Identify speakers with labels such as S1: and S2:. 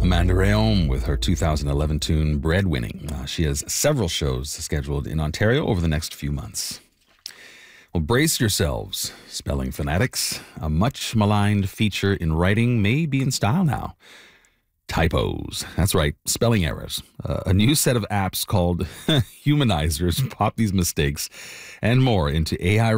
S1: Amanda Rhéaume with her 2011 tune Breadwinning. She has several shows scheduled in Ontario over the next few months. Well, brace yourselves, spelling fanatics. A much maligned feature in writing may be in style now. Typos. That's right, spelling errors. A new set of apps called Humanizers pop these mistakes and more into AI